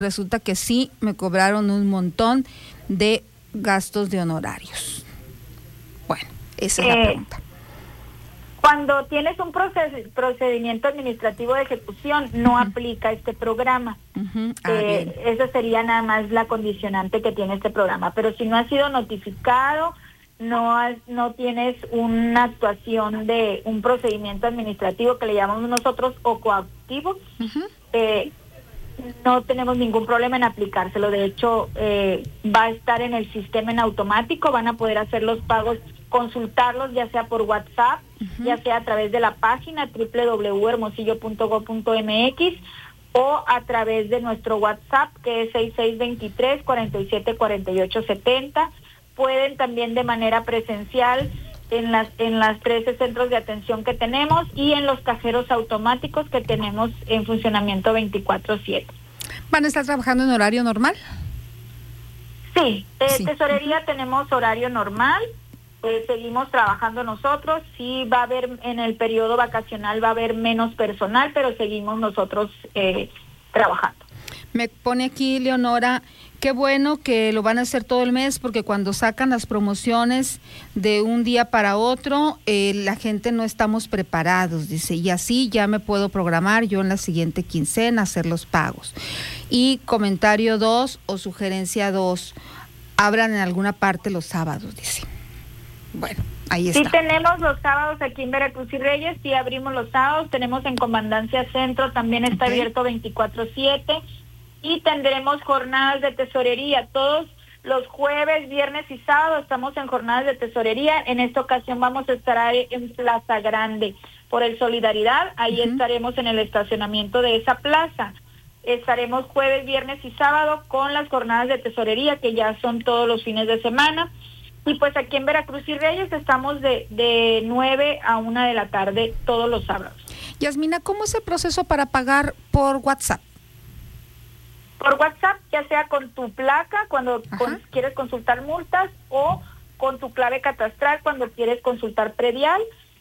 resulta que sí me cobraron un montón de gastos de honorarios. Bueno, esa es la pregunta. Cuando tienes un procedimiento administrativo de ejecución, no aplica este programa. Esa sería nada más la condicionante que tiene este programa. Pero si no has sido notificado, no tienes una actuación de un procedimiento administrativo que le llamamos nosotros o coactivo, no tenemos ningún problema en aplicárselo. De hecho, va a estar en el sistema en automático, van a poder hacer los pagos, consultarlos ya sea por WhatsApp, ya sea a través de la página www.hermosillo.gov.mx o a través de nuestro WhatsApp, que es 6623-474870. Pueden también de manera presencial en las 13 centros de atención que tenemos y en los cajeros automáticos que tenemos en funcionamiento 24/7. ¿Van a estar trabajando en horario normal? Sí, tesorería tenemos horario normal, seguimos trabajando nosotros. Sí va a haber, en el periodo vacacional va a haber menos personal, pero seguimos nosotros trabajando. Me pone aquí Leonora, qué bueno que lo van a hacer todo el mes, porque cuando sacan las promociones de un día para otro, la gente no estamos preparados, dice, y así ya me puedo programar yo en la siguiente quincena, hacer los pagos. Y comentario 2 o sugerencia 2, abran en alguna parte los sábados, dice. Bueno, ahí está. Sí tenemos los sábados aquí en Veracruz y Reyes, sí abrimos los sábados, tenemos en Comandancia Centro, también está abierto 24/7. Y tendremos jornadas de tesorería. Todos los jueves, viernes y sábado estamos en jornadas de tesorería. En esta ocasión vamos a estar en Plaza Grande por el Solidaridad. Ahí estaremos en el estacionamiento de esa plaza. Estaremos jueves, viernes y sábado con las jornadas de tesorería, que ya son todos los fines de semana. Y pues aquí en Veracruz y Reyes estamos de 9 a 1 de la tarde todos los sábados. Yasmina, ¿cómo es el proceso para pagar por WhatsApp? Por WhatsApp, ya sea con tu placa cuando quieres consultar multas o con tu clave catastral cuando quieres consultar predial.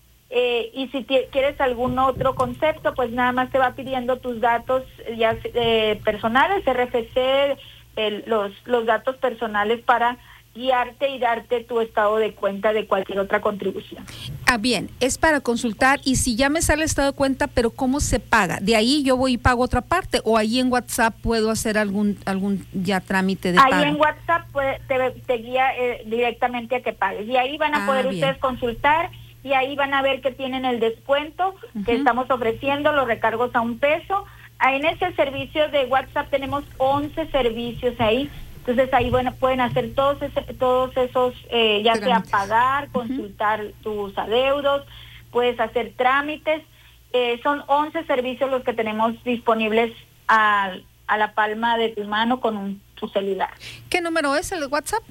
Y si quieres algún otro concepto, pues nada más te va pidiendo tus datos ya personales, RFC, los datos personales para guiarte y darte tu estado de cuenta de cualquier otra contribución. Bien, es para consultar, y si ya me sale el estado de cuenta, pero ¿cómo se paga? ¿De ahí yo voy y pago otra parte, o ahí en WhatsApp puedo hacer algún ya trámite de pago? Ahí en WhatsApp te guía directamente a que pagues, y ahí van a poder ustedes consultar, y ahí van a ver que tienen el descuento que estamos ofreciendo, los recargos a $1. En ese servicio de WhatsApp tenemos 11 servicios ahí. Entonces ahí pueden hacer todos esos, ya sea pagar, consultar tus adeudos, puedes hacer trámites. Son 11 servicios los que tenemos disponibles a la palma de tu mano con tu celular. ¿Qué número es el WhatsApp?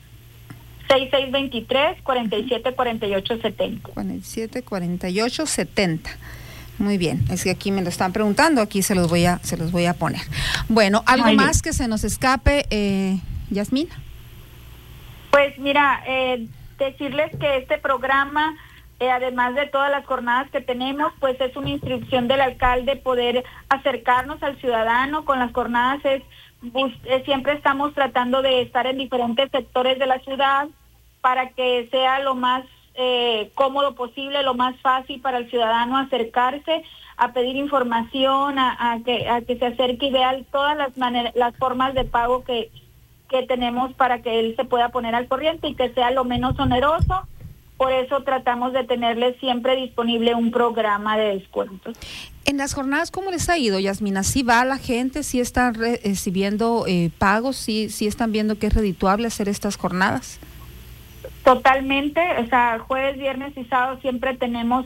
6623-474870. 474870. Muy bien, es que aquí me lo están preguntando, aquí se los voy a poner. Bueno, ¿algo más que se nos escape, Yasmina? Pues mira, decirles que este programa, además de todas las jornadas que tenemos, pues es una instrucción del alcalde poder acercarnos al ciudadano. Con las jornadas siempre estamos tratando de estar en diferentes sectores de la ciudad para que sea lo más cómodo posible, lo más fácil para el ciudadano acercarse a pedir información, a que se acerque y vea todas las formas de pago que tenemos para que él se pueda poner al corriente y que sea lo menos oneroso. Por eso tratamos de tenerle siempre disponible un programa de descuentos. En las jornadas, ¿cómo les ha ido, Yasmina? ¿Sí va la gente? ¿Sí están recibiendo pagos? ¿Sí están viendo que es redituable hacer estas jornadas? Totalmente, o sea, jueves, viernes y sábado siempre tenemos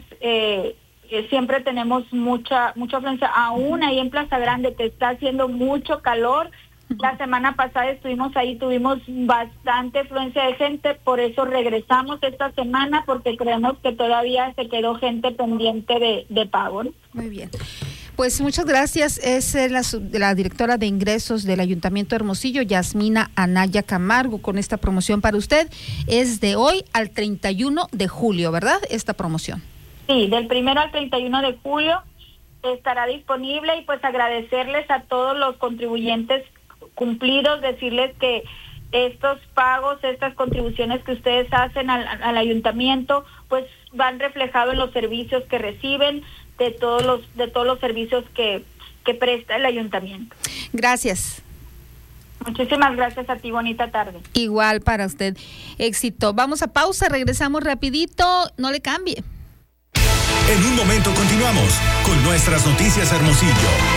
mucha afluencia. Aún ahí en Plaza Grande que está haciendo mucho calor. La semana pasada estuvimos ahí, tuvimos bastante afluencia de gente, por eso regresamos esta semana, porque creemos que todavía se quedó gente pendiente de pago, ¿no? Muy bien. Pues muchas gracias. Es la directora de ingresos del Ayuntamiento de Hermosillo, Yasmina Anaya Camargo, con esta promoción para usted. Es de hoy al 31 de julio, ¿verdad? Esta promoción. Sí, del 1 al 31 de julio estará disponible, y pues agradecerles a todos los contribuyentes cumplidos, decirles que estos pagos, estas contribuciones que ustedes hacen al ayuntamiento, pues van reflejados en los servicios que reciben, de todos los servicios que presta el ayuntamiento. Gracias. Muchísimas gracias a ti, bonita tarde. Igual para usted, éxito. Vamos a pausa, regresamos rapidito, no le cambie. En un momento continuamos con nuestras noticias Hermosillo.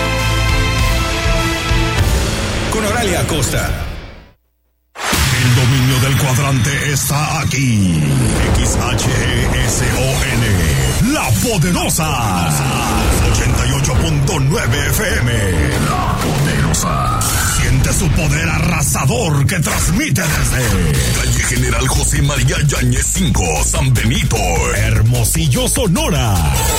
Con Oralia Acosta. El dominio del cuadrante está aquí. XHESON, La Poderosa. 88.9 FM. La Poderosa. Siente su poder arrasador que transmite desde calle General José María Yáñez 5, San Benito, Hermosillo, Sonora.